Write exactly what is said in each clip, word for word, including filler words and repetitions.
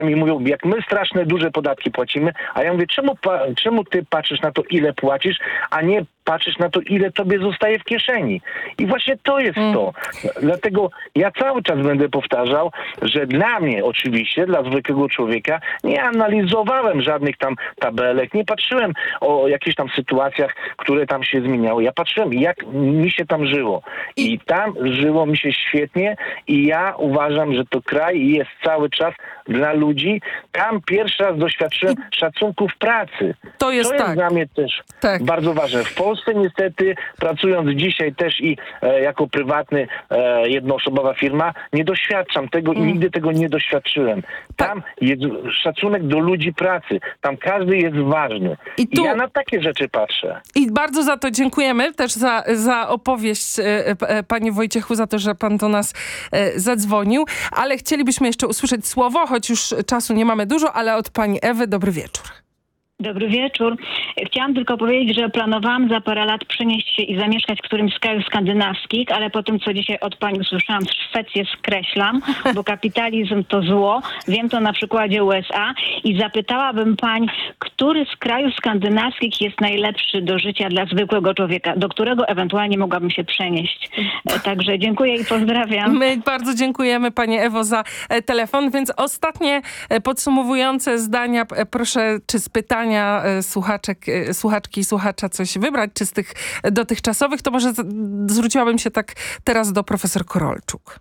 mi mówią, jak my straszne duże podatki płacimy, a ja mówię, czemu, czemu ty patrzysz na to, ile płacisz, a nie patrzysz na to, ile tobie zostaje w kieszeni. I właśnie to jest mm. to. Dlatego ja cały czas będę powtarzał, że dla mnie oczywiście, dla zwykłego człowieka, nie analizowałem żadnych tam tabelek, nie patrzyłem o jakichś tam sytuacjach, które tam się zmieniały. Ja patrzyłem, jak mi się tam żyło. I tam żyło mi się świetnie i ja uważam, że to kraj jest cały czas dla ludzi. Tam pierwszy raz doświadczyłem I... szacunku w pracy. To jest, to jest tak. dla mnie też tak. bardzo ważne. W Polsce niestety, pracując dzisiaj też i e, jako prywatny, e, jednoosobowa firma, nie doświadczam tego mm. i nigdy tego nie doświadczyłem. Tam jest szacunek do ludzi pracy. Tam każdy jest ważny. I, tu... I ja na takie rzeczy patrzę. I bardzo za to dziękujemy też za, za opowieść, e, e, panie Wojciechu, za to, że pan do nas e, zadzwonił. Ale chcielibyśmy jeszcze usłyszeć słowo, choć już czasu nie mamy dużo, ale od pani Ewy dobry wieczór. Dobry wieczór. Chciałam tylko powiedzieć, że planowałam za parę lat przenieść się i zamieszkać w którymś z krajów skandynawskich, ale po tym, co dzisiaj od pani usłyszałam, Szwecję skreślam, bo kapitalizm to zło. Wiem to na przykładzie U S A i zapytałabym pań, który z krajów skandynawskich jest najlepszy do życia dla zwykłego człowieka, do którego ewentualnie mogłabym się przenieść. Także dziękuję i pozdrawiam. My bardzo dziękujemy pani Ewo za telefon, więc ostatnie podsumowujące zdania, proszę, czy z pytania słuchaczek, słuchaczki i słuchacza coś wybrać, czy z tych dotychczasowych, to może zwróciłabym się tak teraz do profesor Korolczuk.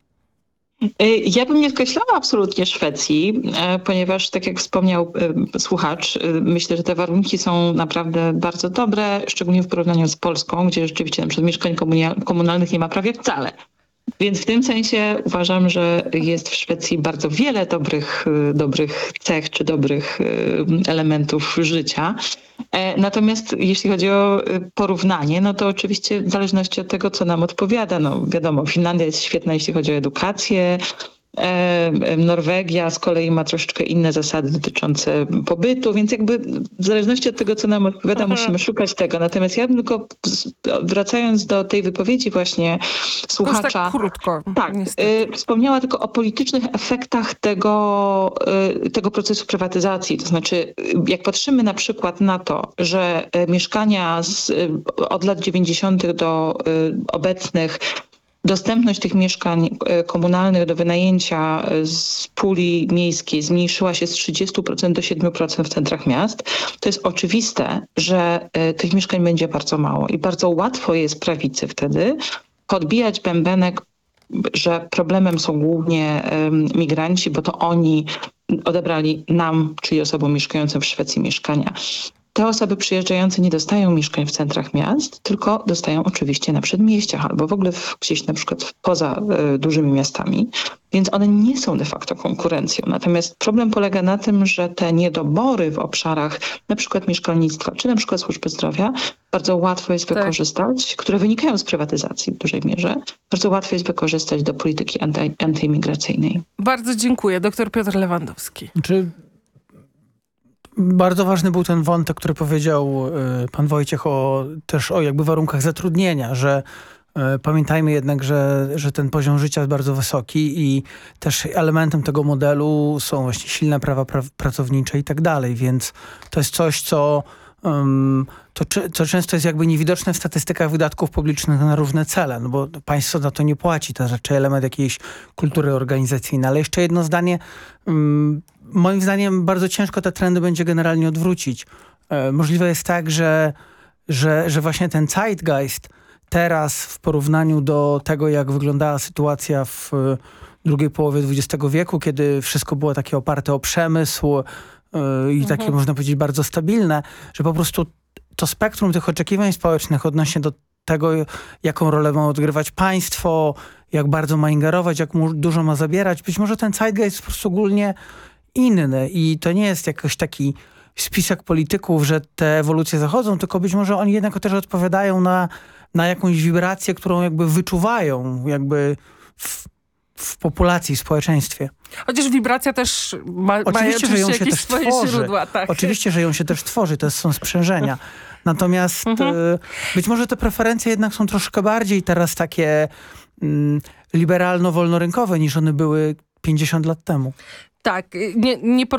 Ja bym nie skreślała absolutnie Szwecji, ponieważ tak jak wspomniał słuchacz, myślę, że te warunki są naprawdę bardzo dobre, szczególnie w porównaniu z Polską, gdzie rzeczywiście na przykład mieszkań komunalnych nie ma prawie wcale. Więc w tym sensie uważam, że jest w Szwecji bardzo wiele dobrych, dobrych cech czy dobrych elementów życia. Natomiast jeśli chodzi o porównanie, no to oczywiście w zależności od tego, co nam odpowiada. No wiadomo, Finlandia jest świetna, jeśli chodzi o edukację. Norwegia z kolei ma troszeczkę inne zasady dotyczące pobytu, więc jakby w zależności od tego, co nam odpowiada, mhm. musimy szukać tego. Natomiast ja bym tylko, wracając do tej wypowiedzi właśnie słuchacza, tak krótko, tak, y, wspomniała tylko o politycznych efektach tego, y, tego procesu prywatyzacji. To znaczy, jak patrzymy na przykład na to, że y, mieszkania z, y, od lat dziewięćdziesiątych do y, obecnych dostępność tych mieszkań komunalnych do wynajęcia z puli miejskiej zmniejszyła się z trzydziestu procent do siedmiu procent w centrach miast. To jest oczywiste, że tych mieszkań będzie bardzo mało i bardzo łatwo jest prawicy wtedy podbijać bębenek, że problemem są głównie um, migranci, bo to oni odebrali nam, czyli osobom mieszkającym w Szwecji, mieszkania. Te osoby przyjeżdżające nie dostają mieszkań w centrach miast, tylko dostają oczywiście na przedmieściach albo w ogóle w, gdzieś na przykład poza y, dużymi miastami, więc one nie są de facto konkurencją. Natomiast problem polega na tym, że te niedobory w obszarach na przykład mieszkalnictwa czy na przykład służby zdrowia bardzo łatwo jest tak. wykorzystać, które wynikają z prywatyzacji w dużej mierze, bardzo łatwo jest wykorzystać do polityki anty, antyimigracyjnej. Bardzo dziękuję. Doktor Piotr Lewandowski. Czy bardzo ważny był ten wątek, który powiedział y, pan Wojciech o, też o jakby warunkach zatrudnienia, że y, pamiętajmy jednak, że, że ten poziom życia jest bardzo wysoki i też elementem tego modelu są właśnie silne prawa pra pracownicze i tak dalej, więc to jest coś, co, um, to, co często jest jakby niewidoczne w statystykach wydatków publicznych na różne cele, no bo państwo za to nie płaci, to jest raczej element jakiejś kultury organizacyjnej. Ale jeszcze jedno zdanie, um, moim zdaniem bardzo ciężko te trendy będzie generalnie odwrócić. E, możliwe jest tak, że, że, że właśnie ten zeitgeist teraz w porównaniu do tego, jak wyglądała sytuacja w e, drugiej połowie dwudziestego wieku, kiedy wszystko było takie oparte o przemysł e, i takie, mhm. można powiedzieć, bardzo stabilne, że po prostu to spektrum tych oczekiwań społecznych odnośnie do tego, jaką rolę ma odgrywać państwo, jak bardzo ma ingerować, jak mu dużo ma zabierać. Być może ten zeitgeist jest po prostu ogólnie inny i to nie jest jakoś taki spisek polityków, że te ewolucje zachodzą, tylko być może oni jednak też odpowiadają na, na jakąś wibrację, którą jakby wyczuwają jakby w, w populacji, w społeczeństwie. Chociaż wibracja też ma, oczywiście, ma że ją się też swoje tworzy. źródła. Tak. Oczywiście, że ją się też tworzy, to są sprzężenia. Natomiast mhm. y, być może te preferencje jednak są troszkę bardziej teraz takie y, liberalno-wolnorynkowe niż one były pięćdziesiąt lat temu. Tak, nie, nie